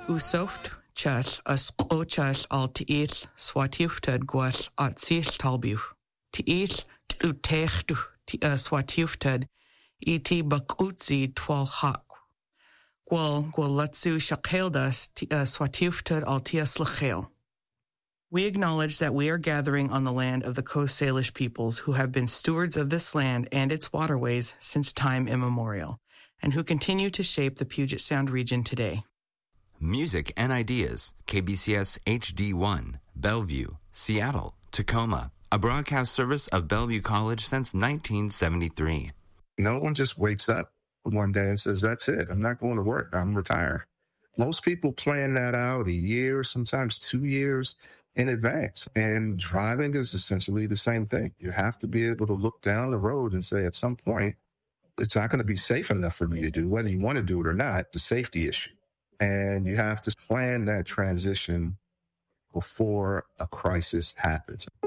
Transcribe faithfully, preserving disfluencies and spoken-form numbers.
Usocht chas as qochas al tiil swatiuftad gwal at sil talbiu. Tiil utechtu ti swatiuftad iti bakutzi twal hak. Gwal gwal latsu shakeldas ti swatiuftad al tias lachel. We acknowledge that we are gathering on the land of the Coast Salish peoples who have been stewards of this land and its waterways since time immemorial, and who continue to shape the Puget Sound region today. Music and ideas, K B C S H D one, Bellevue, Seattle, Tacoma, a broadcast service of Bellevue College since nineteen seventy-three. No one just wakes up one day and says, that's it, I'm not going to work, I'm retired. Most people plan that out a year, sometimes two years in advance. And driving is essentially the same thing. You have to be able to look down the road and say, at some point, it's not going to be safe enough for me to do, whether you want to do it or not, the safety issue. And you have to plan that transition before a crisis happens.